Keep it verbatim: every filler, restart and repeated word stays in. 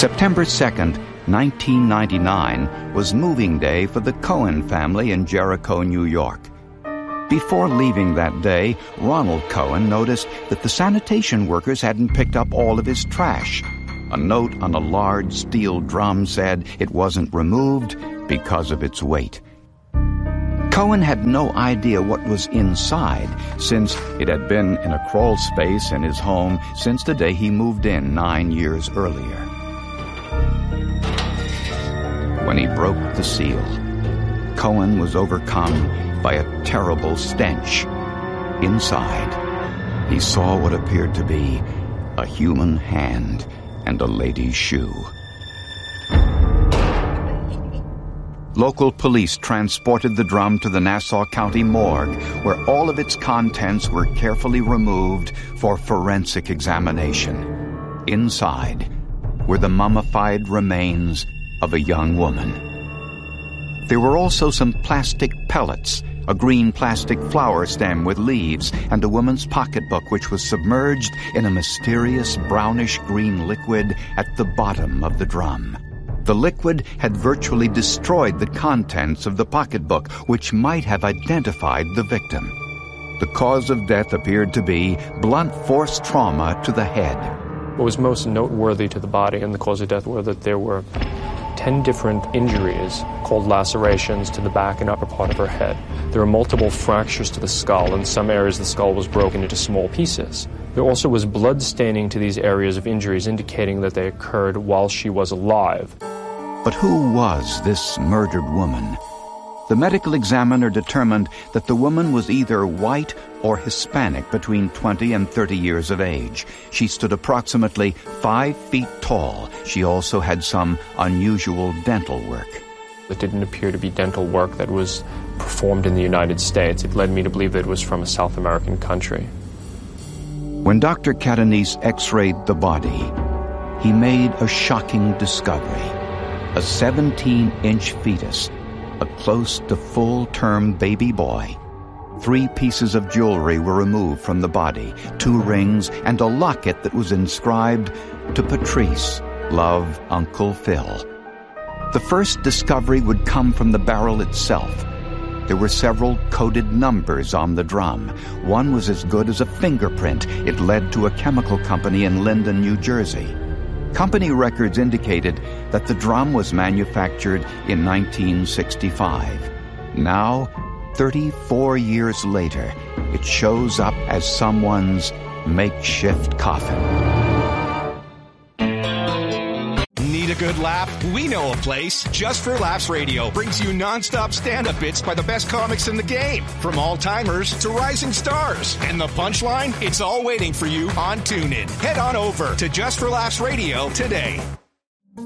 September second, nineteen ninety-nine, was moving day for the Cohen family in Jericho, New York. Before leaving that day, Ronald Cohen noticed that the sanitation workers hadn't picked up all of his trash. A note on a large steel drum said it wasn't removed because of its weight. Cohen had no idea what was inside, since it had been in a crawl space in his home since the day he moved in nine years earlier. When he broke the seal, Cohen was overcome by a terrible stench. Inside, he saw what appeared to be a human hand and a lady's shoe. Local police transported the drum to the Nassau County morgue, where all of its contents were carefully removed for forensic examination. Inside were the mummified remains of a young woman. There were also some plastic pellets, a green plastic flower stem with leaves, and a woman's pocketbook which was submerged in a mysterious brownish-green liquid at the bottom of the drum. The liquid had virtually destroyed the contents of the pocketbook, which might have identified the victim. The cause of death appeared to be blunt force trauma to the head. What was most noteworthy to the body and the cause of death were that there were ten different injuries called lacerations to the back and upper part of her head. There were multiple fractures to the skull. In some areas, the skull was broken into small pieces. There also was blood staining to these areas of injuries, indicating that they occurred while she was alive. But who was this murdered woman? The medical examiner determined that the woman was either white or Hispanic, between twenty and thirty years of age. She stood approximately five feet tall. She also had some unusual dental work. It didn't appear to be dental work that was performed in the United States. It led me to believe that it was from a South American country. When Doctor Catanese x-rayed the body, he made a shocking discovery. A seventeen-inch fetus, a close to full-term baby boy. Three pieces of jewelry were removed from the body, two rings and a locket that was inscribed, "To Patrice, love Uncle Phil." The first discovery would come from the barrel itself. There were several coded numbers on the drum. One was as good as a fingerprint. It led to a chemical company in Linden, New Jersey. Company records indicated that the drum was manufactured in nineteen sixty-five. Now, thirty-four years later, it shows up as someone's makeshift coffin. Need a good laugh? We know a place. Just for Laughs Radio brings you non-stop stand-up bits by the best comics in the game, from all-timers to rising stars. And the punchline? It's all waiting for you on TuneIn. Head on over to Just for Laughs Radio today.